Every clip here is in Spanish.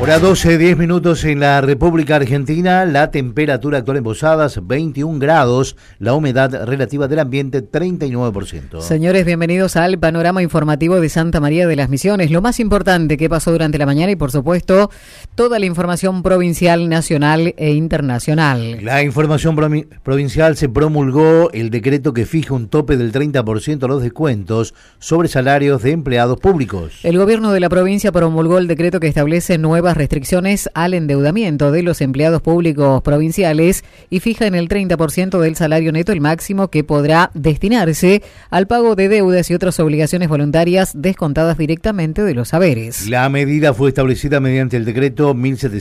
Hora 12, 10 minutos en la República Argentina. La temperatura actual en Posadas, 21 grados. La humedad relativa del ambiente, 39%. Señores, bienvenidos al panorama informativo de Santa María de las Misiones. Lo más importante que pasó durante la mañana y, por supuesto, toda la información provincial, nacional e internacional. La información provincial: se promulgó el decreto que fija un tope del 30% a los descuentos sobre salarios de empleados públicos. El gobierno de la provincia promulgó el decreto que establece nuevas restricciones al endeudamiento de los empleados públicos provinciales y fija en el 30% del salario neto el máximo que podrá destinarse al pago de deudas y otras obligaciones voluntarias descontadas directamente de los saberes. La medida fue establecida mediante el decreto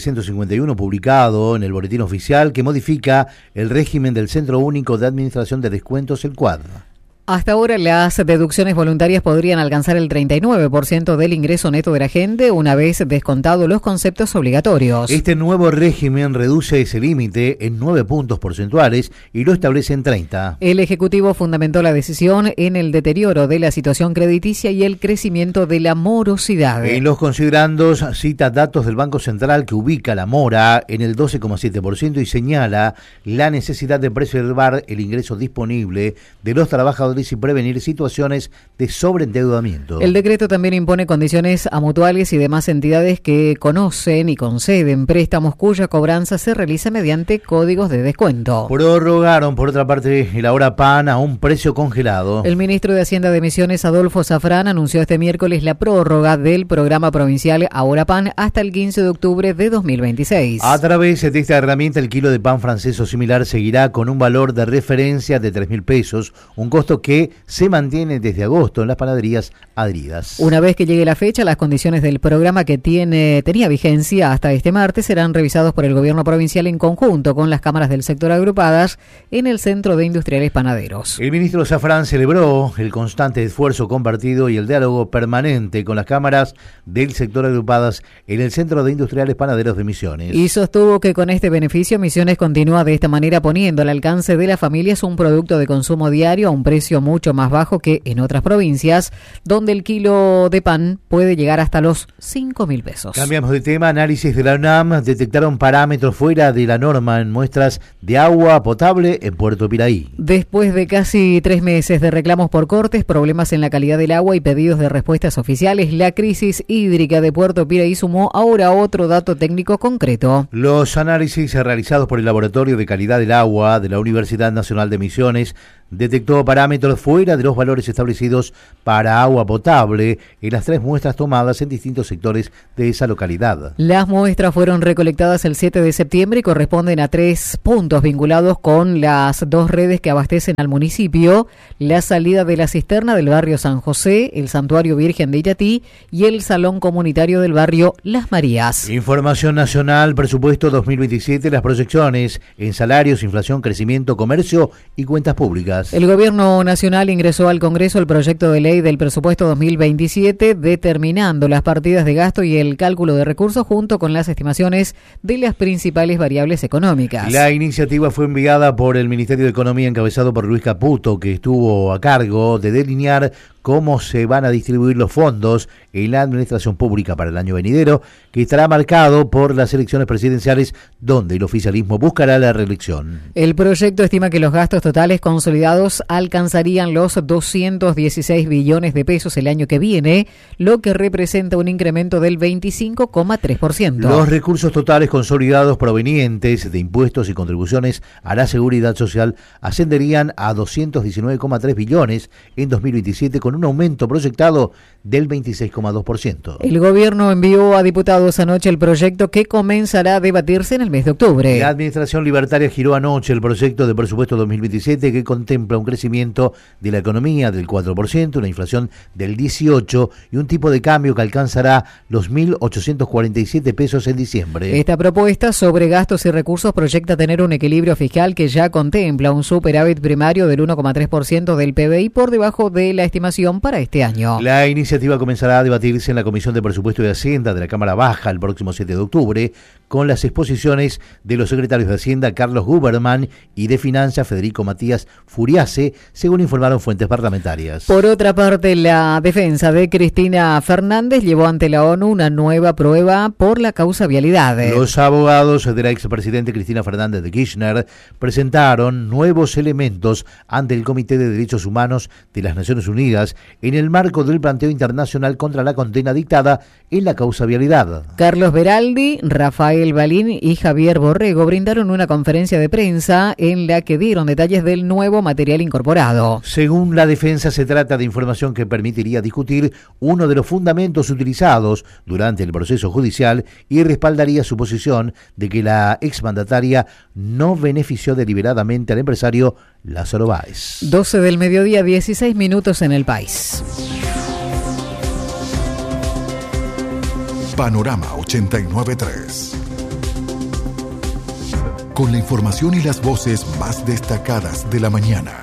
1751 publicado en el Boletín Oficial, que modifica el régimen del Centro Único de Administración de Descuentos, el CUAD. Hasta ahora las deducciones voluntarias podrían alcanzar el 39% del ingreso neto de la gente una vez descontados los conceptos obligatorios. Este nuevo régimen reduce ese límite en 9 puntos porcentuales y lo establece en 30. El Ejecutivo fundamentó la decisión en el deterioro de la situación crediticia y el crecimiento de la morosidad. En los considerandos cita datos del Banco Central que ubica la mora en el 12,7% y señala la necesidad de preservar el ingreso disponible de los trabajadores y prevenir situaciones de sobreendeudamiento. El decreto también impone condiciones a mutuales y demás entidades que conocen y conceden préstamos cuya cobranza se realiza mediante códigos de descuento. Prorrogaron, por otra parte, el Ahora Pan a un precio congelado. El ministro de Hacienda de Misiones, Adolfo Zafrán, anunció este miércoles la prórroga del programa provincial Ahora Pan hasta el 15 de octubre de 2026. A través de esta herramienta, el kilo de pan francés o similar seguirá con un valor de referencia de 3.000 pesos, un costo que se mantiene desde agosto en las panaderías adheridas. Una vez que llegue la fecha, las condiciones del programa que tenía vigencia hasta este martes serán revisados por el gobierno provincial en conjunto con las cámaras del sector agrupadas en el Centro de Industriales Panaderos. El ministro Zafrán celebró el constante esfuerzo compartido y el diálogo permanente con las cámaras del sector agrupadas en el Centro de Industriales Panaderos de Misiones. Y sostuvo que con este beneficio Misiones continúa de esta manera poniendo al alcance de las familias un producto de consumo diario a un precio mucho más bajo que en otras provincias, donde el kilo de pan puede llegar hasta los 5.000 pesos. Cambiamos de tema. Análisis de la UNAM detectaron parámetros fuera de la norma en muestras de agua potable en Puerto Piraí. Después de casi 3 meses de reclamos por cortes, problemas en la calidad del agua y pedidos de respuestas oficiales, la crisis hídrica de Puerto Piraí sumó ahora otro dato técnico concreto. Los análisis realizados por el Laboratorio de Calidad del Agua de la Universidad Nacional de Misiones detectó parámetros fuera de los valores establecidos para agua potable en las 3 muestras tomadas en distintos sectores de esa localidad. Las muestras fueron recolectadas el 7 de septiembre y corresponden a 3 puntos vinculados con las 2 redes que abastecen al municipio: la salida de la cisterna del barrio San José, el Santuario Virgen de Itatí y el Salón Comunitario del barrio Las Marías. Información nacional, presupuesto 2027, las proyecciones en salarios, inflación, crecimiento, comercio y cuentas públicas. El Gobierno Nacional ingresó al Congreso el proyecto de ley del presupuesto 2027, determinando las partidas de gasto y el cálculo de recursos junto con las estimaciones de las principales variables económicas. La iniciativa fue enviada por el Ministerio de Economía, encabezado por Luis Caputo, que estuvo a cargo de delinear cómo se van a distribuir los fondos en la administración pública para el año venidero, que estará marcado por las elecciones presidenciales, donde el oficialismo buscará la reelección. El proyecto estima que los gastos totales consolidados alcanzarían los 216 billones de pesos el año que viene, lo que representa un incremento del 25,3%. Los recursos totales consolidados provenientes de impuestos y contribuciones a la seguridad social ascenderían a 219,3 billones en 2027, con un aumento proyectado del 26,2%. El gobierno envió a diputados anoche el proyecto que comenzará a debatirse en el mes de octubre. La administración libertaria giró anoche el proyecto de presupuesto 2027, que contempla un crecimiento de la economía del 4%, una inflación del 18% y un tipo de cambio que alcanzará los 1.847 pesos en diciembre. Esta propuesta sobre gastos y recursos proyecta tener un equilibrio fiscal que ya contempla un superávit primario del 1,3% del PBI, por debajo de la estimación recaudación para este año. La iniciativa comenzará a debatirse en la Comisión de Presupuesto y Hacienda de la Cámara Baja el próximo 7 de octubre, con las exposiciones de los secretarios de Hacienda Carlos Guberman y de Finanzas Federico Matías Furiase, según informaron fuentes parlamentarias. Por otra parte, la defensa de Cristina Fernández llevó ante la ONU una nueva prueba por la causa vialidad. Los abogados de la expresidente Cristina Fernández de Kirchner presentaron nuevos elementos ante el Comité de Derechos Humanos de las Naciones Unidas en el marco del planteo internacional contra la condena dictada en la causa vialidad. Carlos Beraldi, Rafael Balín y Javier Borrego brindaron una conferencia de prensa en la que dieron detalles del nuevo material incorporado. Según la defensa, se trata de información que permitiría discutir uno de los fundamentos utilizados durante el proceso judicial y respaldaría su posición de que la exmandataria no benefició deliberadamente al empresario Lázaro Báez. 12 del mediodía, 16 minutos en el país. Panorama 89.3. Con la información y las voces más destacadas de la mañana.